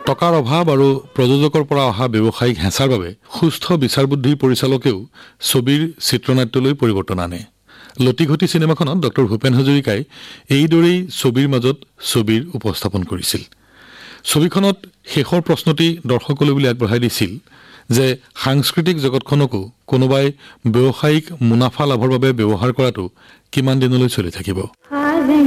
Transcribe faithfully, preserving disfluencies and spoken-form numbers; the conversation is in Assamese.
টকাৰ অভাৱ আৰু প্ৰযোজকৰ পৰা অহা ব্যৱসায়িক হেঁচাৰ বাবে সুস্থ বিচাৰ বুদ্ধিৰ পৰিচালকেও ছবিৰ চিত্ৰনাট্যলৈ পৰিৱৰ্তন আনে লতিঘটি চিনেমাখনত ডক্টৰ ভূপেন হাজৰিকাই এইদৰেই ছবিৰ মাজত ছবিৰ উপস্থাপন কৰিছিল ছবিখনত শেষৰ প্ৰশ্নটি দৰ্শকলৈ বুলি আগবঢ়াই দিছিল যে সাংস্কৃতিক জগতখনকো কোনোবাই ব্যৱসায়িক মুনাফা লাভৰ বাবে ব্যৱহাৰ কৰাটো কিমান দিনলৈ চলি থাকিব